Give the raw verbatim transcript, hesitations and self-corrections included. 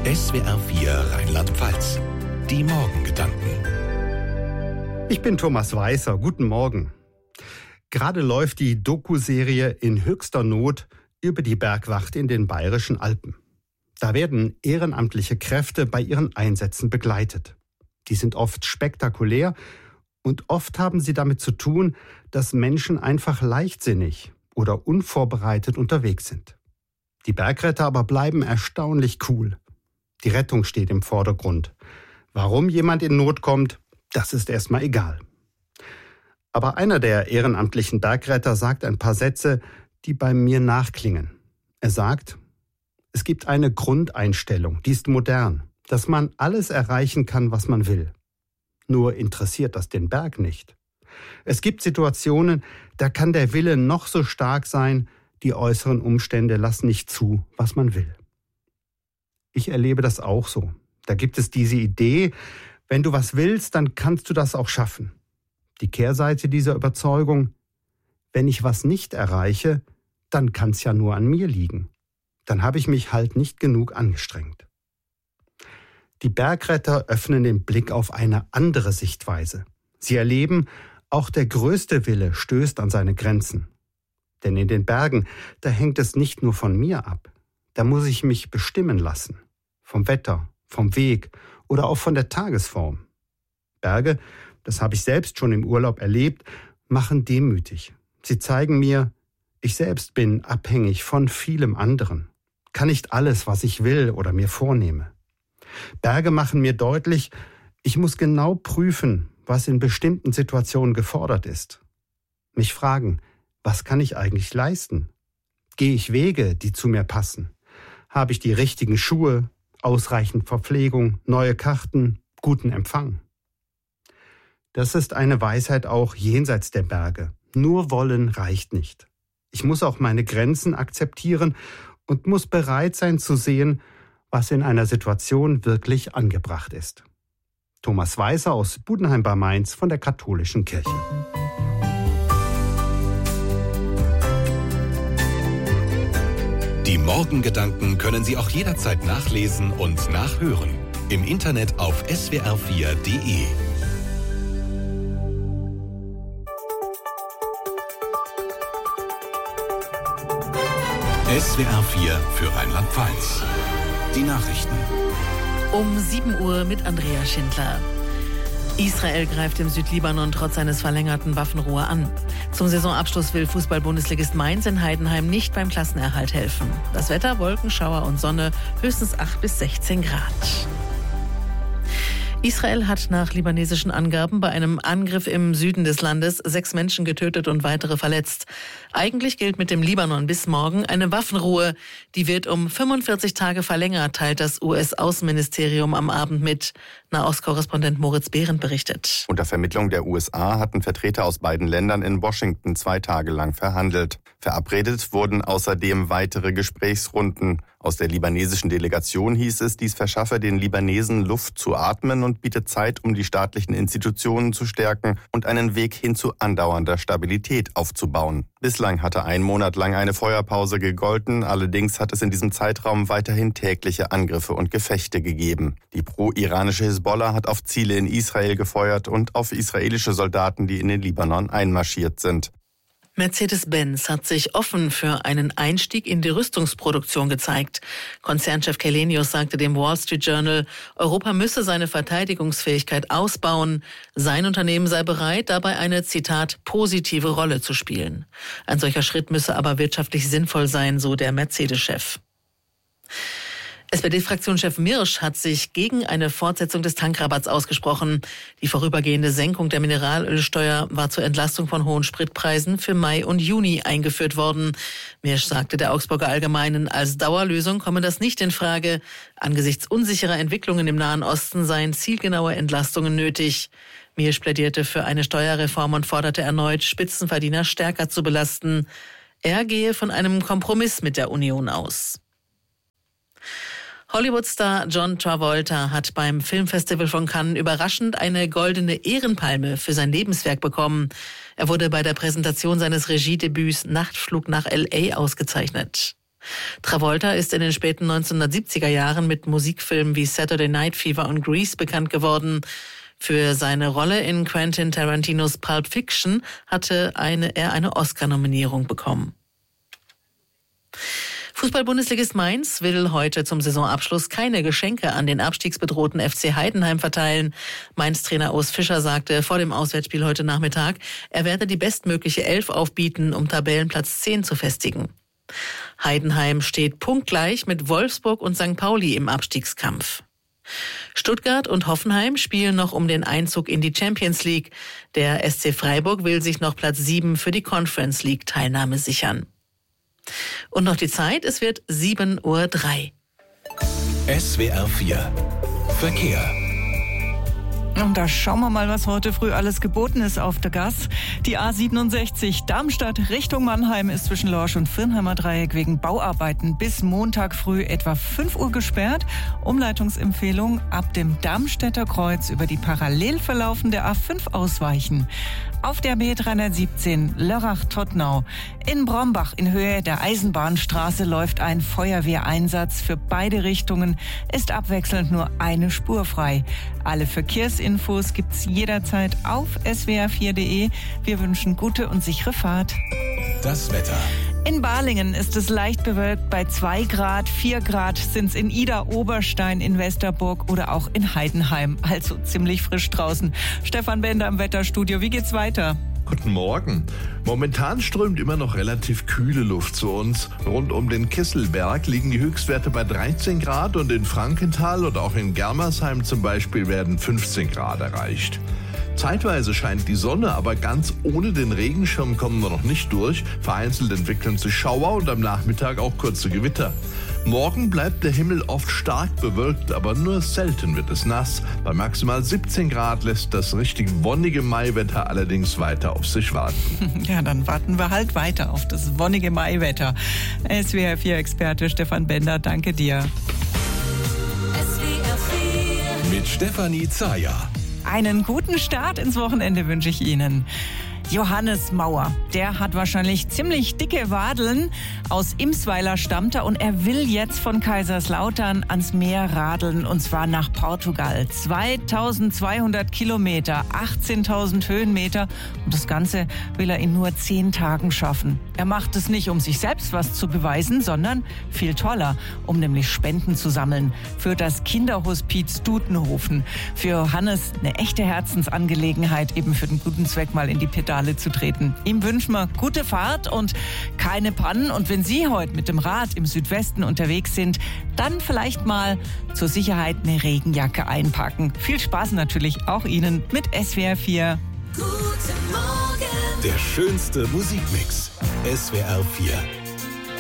S W R vier Rheinland-Pfalz. Die Morgengedanken. Ich bin Thomas Weißer. Guten Morgen. Gerade läuft die Doku-Serie In höchster Not über die Bergwacht in den Bayerischen Alpen. Da werden ehrenamtliche Kräfte bei ihren Einsätzen begleitet. Die sind oft spektakulär und oft haben sie damit zu tun, dass Menschen einfach leichtsinnig oder unvorbereitet unterwegs sind. Die Bergretter aber bleiben erstaunlich cool. Die Rettung steht im Vordergrund. Warum jemand in Not kommt, das ist erstmal egal. Aber einer der ehrenamtlichen Bergretter sagt ein paar Sätze, die bei mir nachklingen. Er sagt, es gibt eine Grundeinstellung, die ist modern, dass man alles erreichen kann, was man will. Nur interessiert das den Berg nicht. Es gibt Situationen, da kann der Wille noch so stark sein, die äußeren Umstände lassen nicht zu, was man will. Ich erlebe das auch so. Da gibt es diese Idee, wenn du was willst, dann kannst du das auch schaffen. Die Kehrseite dieser Überzeugung, wenn ich was nicht erreiche, dann kann es ja nur an mir liegen. Dann habe ich mich halt nicht genug angestrengt. Die Bergretter öffnen den Blick auf eine andere Sichtweise. Sie erleben, auch der größte Wille stößt an seine Grenzen. Denn in den Bergen, da hängt es nicht nur von mir ab. Da muss ich mich bestimmen lassen. Vom Wetter, vom Weg oder auch von der Tagesform. Berge, das habe ich selbst schon im Urlaub erlebt, machen demütig. Sie zeigen mir, ich selbst bin abhängig von vielem anderen. Kann nicht alles, was ich will oder mir vornehme. Berge machen mir deutlich, ich muss genau prüfen, was in bestimmten Situationen gefordert ist. Mich fragen, was kann ich eigentlich leisten? Gehe ich Wege, die zu mir passen? Habe ich die richtigen Schuhe, ausreichend Verpflegung, neue Karten, guten Empfang? Das ist eine Weisheit auch jenseits der Berge. Nur wollen reicht nicht. Ich muss auch meine Grenzen akzeptieren und muss bereit sein zu sehen, was in einer Situation wirklich angebracht ist. Thomas Weißer aus Budenheim bei Mainz von der Katholischen Kirche. Die Morgengedanken können Sie auch jederzeit nachlesen und nachhören. Im Internet auf S W R vier Punkt de. S W R vier für Rheinland-Pfalz. Die Nachrichten. Um sieben Uhr mit Andrea Schindler. Israel greift im Südlibanon trotz seines verlängerten Waffenruhe an. Zum Saisonabschluss will Fußball-Bundesligist Mainz in Heidenheim nicht beim Klassenerhalt helfen. Das Wetter, Wolken, Schauer und Sonne, höchstens acht bis sechzehn Grad. Israel hat nach libanesischen Angaben bei einem Angriff im Süden des Landes sechs Menschen getötet und weitere verletzt. Eigentlich gilt mit dem Libanon bis morgen eine Waffenruhe. Die wird um fünfundvierzig Tage verlängert, teilt das U S-Außenministerium am Abend mit. Nahostkorrespondent Moritz Behrendt berichtet. Unter Vermittlung der U S A hatten Vertreter aus beiden Ländern in Washington zwei Tage lang verhandelt. Verabredet wurden außerdem weitere Gesprächsrunden. Aus der libanesischen Delegation hieß es, dies verschaffe den Libanesen Luft zu atmen und bietet Zeit, um die staatlichen Institutionen zu stärken und einen Weg hin zu andauernder Stabilität aufzubauen. Bislang hatte ein Monat lang eine Feuerpause gegolten, allerdings hat es in diesem Zeitraum weiterhin tägliche Angriffe und Gefechte gegeben. Die pro-iranische Hisbollah hat auf Ziele in Israel gefeuert und auf israelische Soldaten, die in den Libanon einmarschiert sind. Mercedes-Benz hat sich offen für einen Einstieg in die Rüstungsproduktion gezeigt. Konzernchef Källenius sagte dem Wall Street Journal, Europa müsse seine Verteidigungsfähigkeit ausbauen. Sein Unternehmen sei bereit, dabei eine, Zitat, positive Rolle zu spielen. Ein solcher Schritt müsse aber wirtschaftlich sinnvoll sein, so der Mercedes-Chef. S P D-Fraktionschef Mirsch hat sich gegen eine Fortsetzung des Tankrabatts ausgesprochen. Die vorübergehende Senkung der Mineralölsteuer war zur Entlastung von hohen Spritpreisen für Mai und Juni eingeführt worden. Mirsch sagte der Augsburger Allgemeinen, als Dauerlösung komme das nicht in Frage. Angesichts unsicherer Entwicklungen im Nahen Osten seien zielgenaue Entlastungen nötig. Mirsch plädierte für eine Steuerreform und forderte erneut, Spitzenverdiener stärker zu belasten. Er gehe von einem Kompromiss mit der Union aus. Hollywood-Star John Travolta hat beim Filmfestival von Cannes überraschend eine goldene Ehrenpalme für sein Lebenswerk bekommen. Er wurde bei der Präsentation seines Regiedebüts Nachtflug nach L A ausgezeichnet. Travolta ist in den späten neunzehnhundertsiebziger Jahren mit Musikfilmen wie Saturday Night Fever und Grease bekannt geworden. Für seine Rolle in Quentin Tarantinos Pulp Fiction hatte eine, er eine Oscar-Nominierung bekommen. Fußball-Bundesligist Mainz will heute zum Saisonabschluss keine Geschenke an den abstiegsbedrohten F C Heidenheim verteilen. Mainz-Trainer Urs Fischer sagte vor dem Auswärtsspiel heute Nachmittag, er werde die bestmögliche Elf aufbieten, um Tabellenplatz zehn zu festigen. Heidenheim steht punktgleich mit Wolfsburg und Sankt Pauli im Abstiegskampf. Stuttgart und Hoffenheim spielen noch um den Einzug in die Champions League. Der S C Freiburg will sich noch Platz sieben für die Conference League Teilnahme sichern. Und noch die Zeit, es wird sieben Uhr drei. S W R vier Verkehr. Und da schauen wir mal, was heute früh alles geboten ist auf der Gas. Die A siebenundsechzig Darmstadt Richtung Mannheim ist zwischen Lorsch und Firnheimer Dreieck wegen Bauarbeiten bis Montag früh etwa fünf Uhr gesperrt. Umleitungsempfehlung ab dem Darmstädter Kreuz über die parallel verlaufende A fünf ausweichen. Auf der B dreihundertsiebzehn Lörrach-Todtnau. In Brombach in Höhe der Eisenbahnstraße läuft ein Feuerwehreinsatz. Für beide Richtungen ist abwechselnd nur eine Spur frei. Alle Verkehrsinfos gibt's jederzeit auf S W R vier Punkt de. Wir wünschen gute und sichere Fahrt. Das Wetter. In Balingen ist es leicht bewölkt bei zwei Grad, vier Grad sind's in Ida-Oberstein, in Westerburg oder auch in Heidenheim. Also ziemlich frisch draußen. Stefan Bender im Wetterstudio, wie geht's weiter? Guten Morgen. Momentan strömt immer noch relativ kühle Luft zu uns. Rund um den Kesselberg liegen die Höchstwerte bei dreizehn Grad und in Frankenthal und auch in Germersheim zum Beispiel werden fünfzehn Grad erreicht. Zeitweise scheint die Sonne, aber ganz ohne den Regenschirm kommen wir noch nicht durch. Vereinzelt entwickeln sich Schauer und am Nachmittag auch kurze Gewitter. Morgen bleibt der Himmel oft stark bewölkt, aber nur selten wird es nass. Bei maximal siebzehn Grad lässt das richtig wonnige Maiwetter allerdings weiter auf sich warten. Ja, dann warten wir halt weiter auf das wonnige Maiwetter. S W R vier Experte Stefan Bender, danke dir. S W R vier Mit Stefanie Zaja. Einen guten Start ins Wochenende wünsche ich Ihnen. Johannes Mauer, der hat wahrscheinlich ziemlich dicke Wadeln. Aus Imsweiler stammt er und er will jetzt von Kaiserslautern ans Meer radeln und zwar nach Portugal. zweitausendzweihundert Kilometer, achtzehntausend Höhenmeter und das Ganze will er in nur zehn Tagen schaffen. Er macht es nicht, um sich selbst was zu beweisen, sondern viel toller, um nämlich Spenden zu sammeln für das Kinderhospiz Dudenhofen. Für Johannes eine echte Herzensangelegenheit, eben für den guten Zweck mal in die Pedale zu treten. Ihm wünschen wir gute Fahrt und keine Pannen. Und wenn Sie heute mit dem Rad im Südwesten unterwegs sind, dann vielleicht mal zur Sicherheit eine Regenjacke einpacken. Viel Spaß natürlich auch Ihnen mit S W R vier. Guten Morgen. Der schönste Musikmix. S W R vier.